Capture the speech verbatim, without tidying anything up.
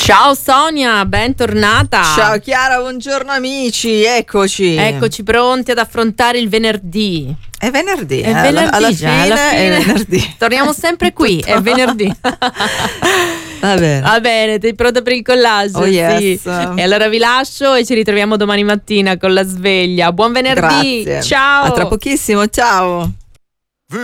Ciao Sonia, bentornata. Ciao Chiara, buongiorno amici, eccoci. Eccoci pronti ad affrontare il venerdì. È venerdì, È eh, venerdì alla, già, fine alla fine è venerdì. Torniamo sempre qui, è venerdì. Va bene. Va bene, sei pronta per il collage? Oh yes. Sì. E allora vi lascio e ci ritroviamo domani mattina con la sveglia. Buon venerdì, Grazie. ciao. A tra pochissimo, ciao.